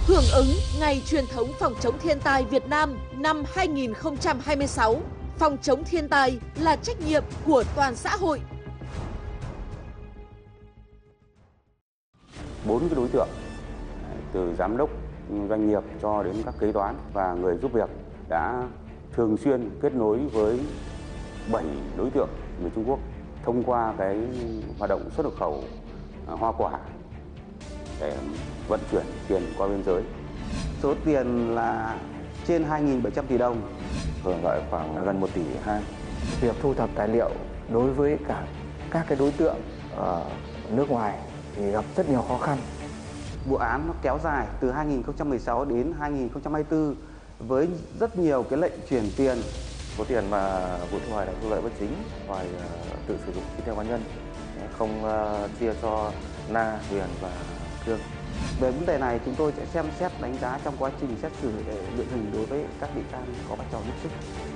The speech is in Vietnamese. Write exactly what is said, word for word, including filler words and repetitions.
Hưởng ứng Ngày truyền thống phòng chống thiên tai Việt Nam năm hai nghìn không trăm hai mươi sáu, phòng chống thiên tai là trách nhiệm của toàn xã hội. Bốn cái đối tượng, từ giám đốc doanh nghiệp cho đến các kế toán và người giúp việc đã thường xuyên kết nối với bảy đối tượng người Trung Quốc thông qua cái hoạt động xuất nhập khẩu hoa quả để vận chuyển tiền qua biên giới. Số tiền là trên hai nghìn bảy trăm tỷ đồng, hưởng lợi khoảng gần một tỷ hai. Việc thu thập tài liệu đối với cả các cái đối tượng ở nước ngoài thì gặp rất nhiều khó khăn. Vụ án nó kéo dài từ hai nghìn không trăm mười sáu đến hai nghìn không trăm hai mươi tư với rất nhiều cái lệnh chuyển tiền. Số tiền mà vụ thu hồi là thu lợi bất chính, Hoài tự sử dụng chi theo cá nhân, không chia cho Na, Huyền và Thương. Về vấn đề này chúng tôi sẽ xem xét đánh giá trong quá trình xét xử để lượng hình đối với các bị can có vai trò giúp sức.